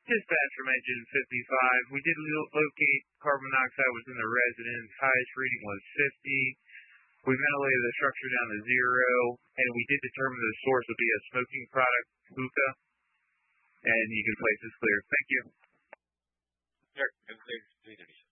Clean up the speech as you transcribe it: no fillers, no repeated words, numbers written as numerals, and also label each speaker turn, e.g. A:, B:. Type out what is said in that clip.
A: Dispatch from Engine 55. We did locate carbon monoxide was in the residence. Highest reading was 50. We ventilated the structure down to 0, and we did determine the source would be a smoking product, hookah, and you can place this clear. Thank you.
B: Sure. 330.